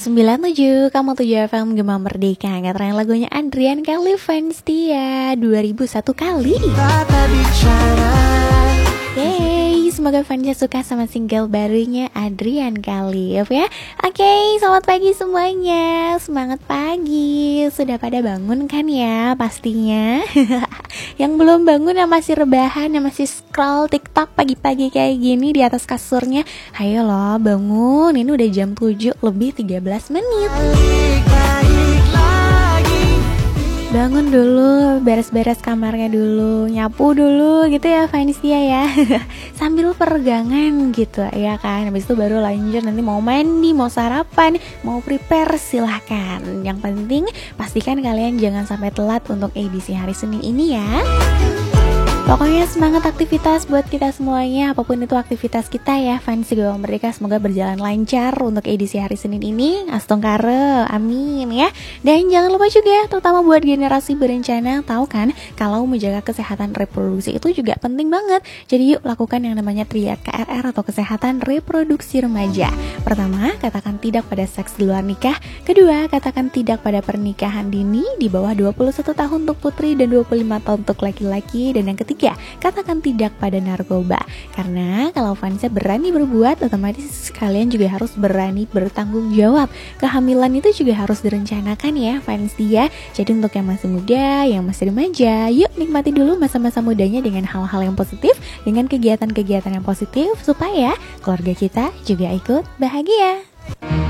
97,7 FM Gema Merdeka. Ngetren lagunya Adrian Kali Fans Dia 2001 kali. Yeay, semoga fansnya suka sama single barunya Adrian Kali ya. Oke, selamat pagi semuanya. Semangat pagi. Sudah pada bangun kan ya pastinya. Yang belum bangun, yang masih rebahan, yang masih scroll TikTok pagi-pagi kayak gini di atas kasurnya, ayo loh bangun. Ini udah jam 7 lebih 13 menit. Bangun dulu, beres-beres kamarnya dulu, nyapu dulu gitu ya fans dia ya. Sambil peregangan gitu ya kan. Habis itu baru lanjut, nanti mau mandi, mau sarapan, mau prepare silahkan. Yang penting pastikan kalian jangan sampai telat untuk edisi hari Senin ini ya. Pokoknya semangat aktivitas buat kita semuanya, apapun itu aktivitas kita ya fans Gema Merdeka, semoga berjalan lancar untuk edisi hari Senin ini. Astongkare, amin ya. Dan jangan lupa juga, terutama buat generasi berencana, tahu kan kalau menjaga kesehatan reproduksi itu juga penting banget. Jadi yuk lakukan yang namanya triad KRR atau kesehatan reproduksi remaja. Pertama, katakan tidak pada seks di luar nikah. Kedua, katakan tidak pada pernikahan dini di bawah 21 tahun untuk putri dan 25 tahun untuk laki-laki. Dan yang ketiga, katakan tidak pada narkoba. Karena kalau fansnya berani berbuat, otomatis kalian juga harus berani bertanggung jawab. Kehamilan itu juga harus direncanakan ya fans dia. Jadi untuk yang masih muda, yang masih remaja, yuk nikmati dulu masa-masa mudanya dengan hal-hal yang positif, dengan kegiatan-kegiatan yang positif, supaya keluarga kita juga ikut bahagia.